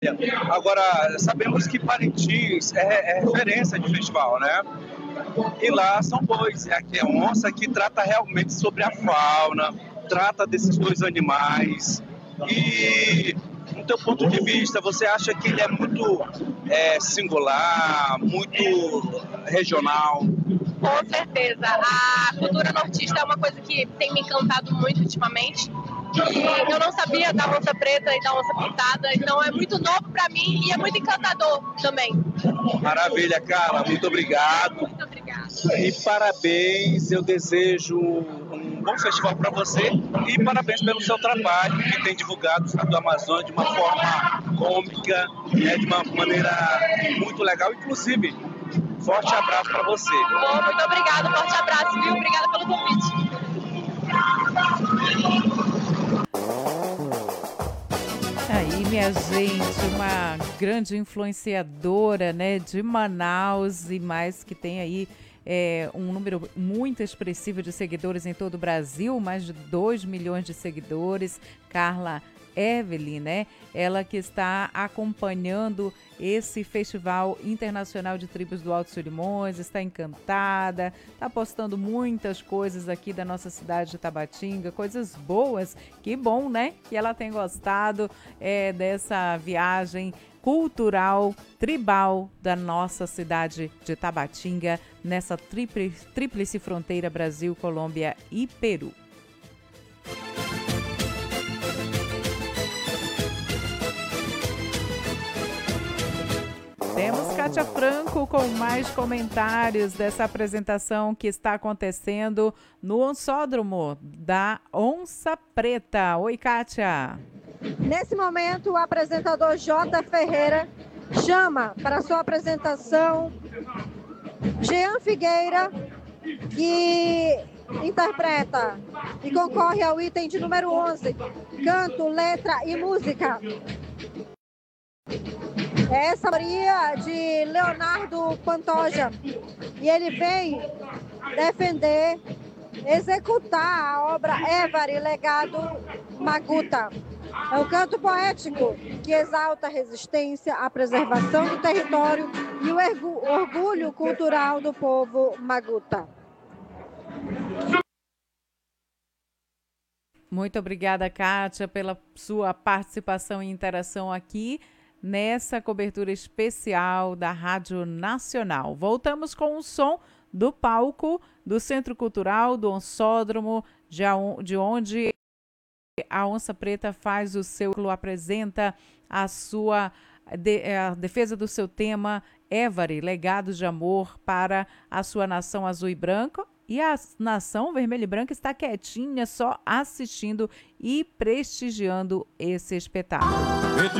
Agora, sabemos que Parintins é referência de festival, né? E lá são bois, aqui é onça que trata realmente sobre a fauna, trata desses dois animais. E, no teu ponto de vista, você acha que ele é muito singular, muito regional? Com certeza. A cultura nortista é uma coisa que tem me encantado muito ultimamente. E eu não sabia da onça preta e da onça pintada, então é muito novo para mim e é muito encantador também. Maravilha, Carla, muito obrigado. Muito obrigada. E parabéns, eu desejo um bom festival para você e parabéns pelo seu trabalho que tem divulgado o estado do Amazonas de uma forma cômica, de uma maneira muito legal, inclusive. Forte abraço para você. Bom, muito obrigada, forte abraço, viu? Obrigada pelo convite. Aí, minha gente, uma grande influenciadora, né, de Manaus e mais que tem aí um número muito expressivo de seguidores em todo o Brasil, mais de 2 milhões de seguidores, Carla Evelyn, né? Ela que está acompanhando esse Festival Internacional de Tribos do Alto Solimões, está encantada, está postando muitas coisas aqui da nossa cidade de Tabatinga, coisas boas, que bom, né? Que ela tem gostado dessa viagem cultural, tribal da nossa cidade de Tabatinga, nessa tríplice fronteira Brasil, Colômbia e Peru. Temos Kátia Franco com mais comentários dessa apresentação que está acontecendo no Onçódromo da Onça Preta. Oi, Kátia. Nesse momento, o apresentador J. Ferreira chama para sua apresentação Jean Figueira, que interpreta e concorre ao item de número 11, canto, letra e música. Essa autoria de Leonardo Pantoja, e ele vem defender, executar a obra Évari, legado Maguta. É um canto poético que exalta a resistência, a preservação do território e o orgulho cultural do povo Maguta. Muito obrigada, Kátia, pela sua participação e interação aqui nessa cobertura especial da Rádio Nacional. Voltamos com o som do palco do Centro Cultural do Onçódromo, de onde a Onça Preta faz o seu, apresenta a defesa do seu tema Évari, legados de amor para a sua nação azul e branca. E a nação vermelha e branca está quietinha, só assistindo e prestigiando esse espetáculo.